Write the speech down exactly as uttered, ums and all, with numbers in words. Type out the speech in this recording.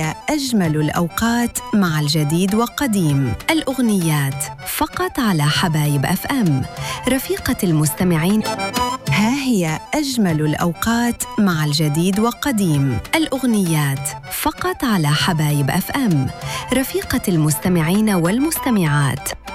هي أجمل الأوقات مع الجديد وقديم. الأغنيات فقط على حبايب أف أم، رفيقة المستمعين. ها هي أجمل الأوقات مع الجديد وقديم. الأغنيات فقط على حبايب أف أم، رفيقة المستمعين والمستمعات.